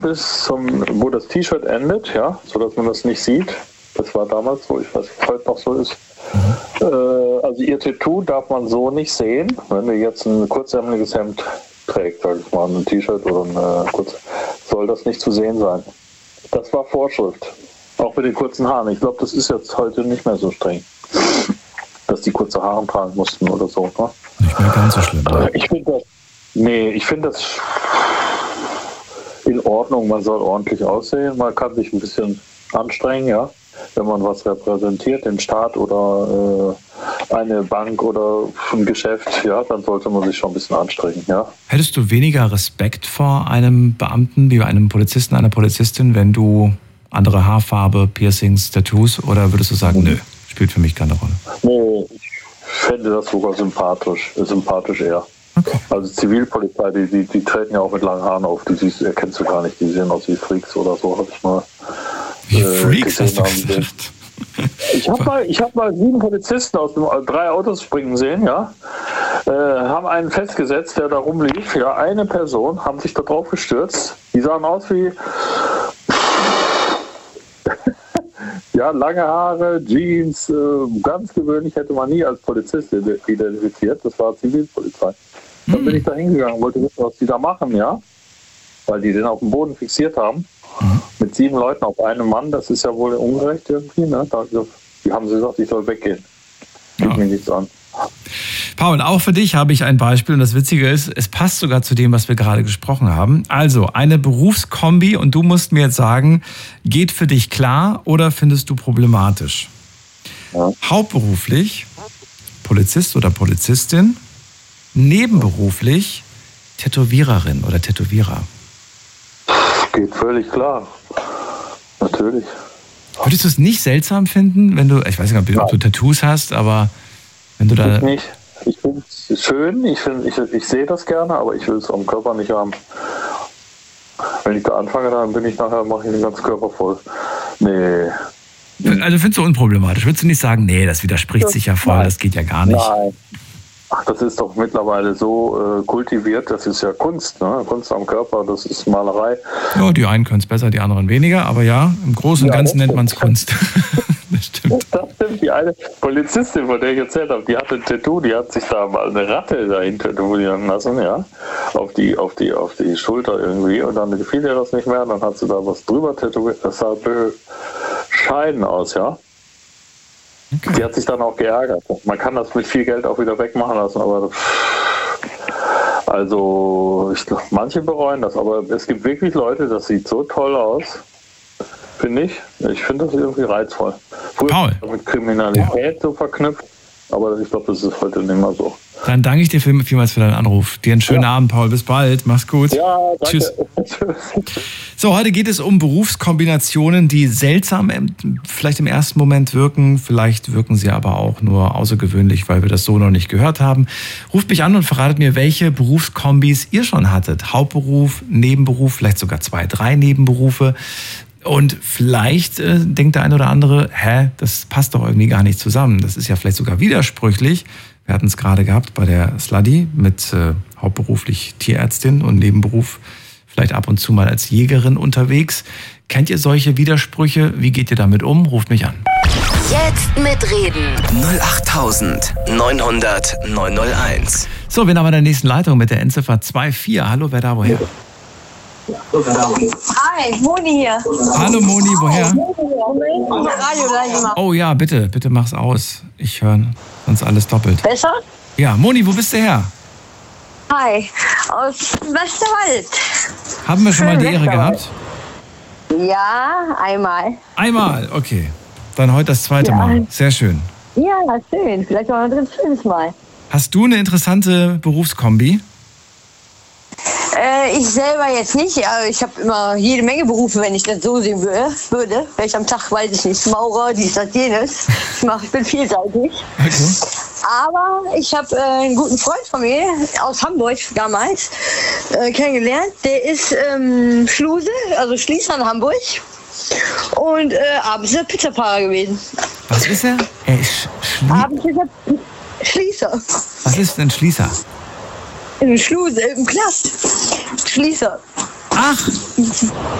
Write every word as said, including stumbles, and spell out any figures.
bis zum, wo das T-Shirt endet, ja, sodass man das nicht sieht. Das war damals so, ich weiß nicht, ob es heute noch so ist. Mhm. Äh, also ihr Tattoo darf man so nicht sehen, wenn du jetzt ein kurzärmeliges Hemd trägt, sag ich mal, ein T-Shirt oder ein äh, kurz, soll das nicht zu sehen sein. Das war Vorschrift. Auch mit den kurzen Haaren. Ich glaube, das ist jetzt heute nicht mehr so streng, dass die kurze Haare tragen mussten oder so. Ne? Nicht mehr ganz so schlimm. Äh, ich finde das, nee, ich finde das in Ordnung. Man soll ordentlich aussehen. Man kann sich ein bisschen anstrengen, ja. Wenn man was repräsentiert, den Staat oder äh, eine Bank oder ein Geschäft, ja, dann sollte man sich schon ein bisschen anstrengen, ja. Hättest du weniger Respekt vor einem Beamten, wie einem Polizisten, einer Polizistin, wenn du andere Haarfarbe, Piercings, Tattoos, oder würdest du sagen, nö, spielt für mich keine Rolle? Nee, ich fände das sogar sympathisch, sympathisch eher. Okay. Also Zivilpolizei, die, die, die treten ja auch mit langen Haaren auf, die siehst, erkennst du gar nicht, die sehen aus wie Freaks oder so, habe ich mal. Wie Freaks hast du gesagt? Ich habe mal, ich hab mal sieben Polizisten aus dem, drei Autos springen sehen, ja. Äh, haben einen festgesetzt, der da rumlief. Ja, eine Person, haben sich da drauf gestürzt. Die sahen aus wie ja, lange Haare, Jeans, äh, ganz gewöhnlich, hätte man nie als Polizist identifiziert. Das war Zivilpolizei. Dann hm. bin ich da hingegangen, wollte wissen, was die da machen, ja. Weil die den auf dem Boden fixiert haben. Mhm. Mit sieben Leuten auf einem Mann, das ist ja wohl ungerecht irgendwie. Ne? Da, die haben sie gesagt, ich soll weggehen. Geht ja. mir nichts an. Paul, auch für dich habe ich ein Beispiel und das Witzige ist, es passt sogar zu dem, was wir gerade gesprochen haben. Also eine Berufskombi und du musst mir jetzt sagen, geht für dich klar oder findest du problematisch? Ja. Hauptberuflich Polizist oder Polizistin, nebenberuflich Tätowiererin oder Tätowierer. Geht völlig klar. Natürlich. Würdest du es nicht seltsam finden, wenn du, ich weiß nicht, ob du, ob du Tattoos hast, aber wenn du da... Ich nicht. Ich finde es schön, ich, find, ich, ich sehe das gerne, aber ich will es am Körper nicht haben. Wenn ich da anfange, dann bin ich nachher, mache ich den ganzen Körper voll. Nee. Also findest du unproblematisch? Würdest du nicht sagen, nee, das widerspricht sich ja voll, das geht ja gar nicht? Nein. Ach, das ist doch mittlerweile so äh, kultiviert, das ist ja Kunst, ne? Kunst am Körper, das ist Malerei. Ja, die einen können es besser, die anderen weniger, aber ja, im Großen und ja, Ganzen nennt man es Kunst. Das stimmt. Das stimmt, die eine Polizistin, von der ich erzählt habe, die hatte ein Tattoo, die hat sich da mal eine Ratte dahin tätowieren lassen, ja, auf die, auf die, auf die Schulter irgendwie, und dann gefiel ihr das nicht mehr, dann hat sie da was drüber tätowiert, das sah bescheiden aus, ja. Okay. Die hat sich dann auch geärgert. Man kann das mit viel Geld auch wieder wegmachen lassen, aber also ich glaube, manche bereuen das, aber es gibt wirklich Leute, das sieht so toll aus, finde ich. Ich finde das irgendwie reizvoll. Früher Paul. Mit Kriminalität ja. so verknüpft, aber ich glaube, das ist heute nicht mehr so. Dann danke ich dir vielmals für deinen Anruf. Dir einen schönen ja. Abend, Paul. Bis bald. Mach's gut. Ja, danke. Tschüss. So, heute geht es um Berufskombinationen, die seltsam vielleicht im ersten Moment wirken. Vielleicht wirken sie aber auch nur außergewöhnlich, weil wir das so noch nicht gehört haben. Ruft mich an und verratet mir, welche Berufskombis ihr schon hattet. Hauptberuf, Nebenberuf, vielleicht sogar zwei, drei Nebenberufe. Und vielleicht äh, denkt der eine oder andere, hä, das passt doch irgendwie gar nicht zusammen. Das ist ja vielleicht sogar widersprüchlich. Wir hatten es gerade gehabt bei der Sluddy mit äh, hauptberuflich Tierärztin und Nebenberuf vielleicht ab und zu mal als Jägerin unterwegs. Kennt ihr solche Widersprüche? Wie geht ihr damit um? Ruft mich an. Jetzt mitreden. null acht neun hundert neun null eins. So, wir haben in der nächsten Leitung mit der Endziffer zwei vier. Hallo, wer da, woher? Hi, Moni hier. Hallo Moni, woher? Radio, oh ja, bitte, bitte mach's aus. Ich höre sonst alles doppelt. Besser? Ja, Moni, wo bist du her? Hi, aus Westerwald. Haben wir schon Schön mal die Ehre gehabt? Ja, einmal. Einmal, okay. Dann heute das zweite ja. Mal. Sehr schön. Ja, schön. Vielleicht mal ein drittes Mal. Hast du eine interessante Berufskombi? Äh, ich selber jetzt nicht. Also ich habe immer jede Menge Berufe, wenn ich das so sehen würde. würde. Vielleicht am Tag, weiß ich nicht, Maurer, dies, das, jenes. Ich, mach, ich bin vielseitig. Okay. Aber ich habe äh, einen guten Freund von mir aus Hamburg damals äh, kennengelernt. Der ist ähm, Schluse, also Schließer in Hamburg. Und äh, abends ist er Pizzafahrer gewesen. Was ist er? Er ist Schlie- abends ist er Schließer. Was ist denn Schließer? Im Schluse, im Knast. Schließer. Ach.